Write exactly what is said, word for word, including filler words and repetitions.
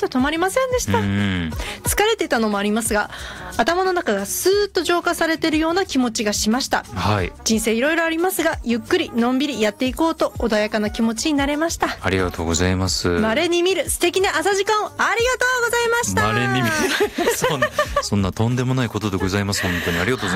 と止まりませんでした。 うん疲れてたのもありますが、頭の中がスーッと浄化されてるような気持ちがしました。 はい、 人生いろいろありますが、ゆっくりのんびりやっていこうと穏やかな気持ちになれました。 ありがとうございます。 稀に見る素敵な朝時間をありがとうございました。 稀に見るそんそんなとんでもないことでございます。本当にありがとうございます。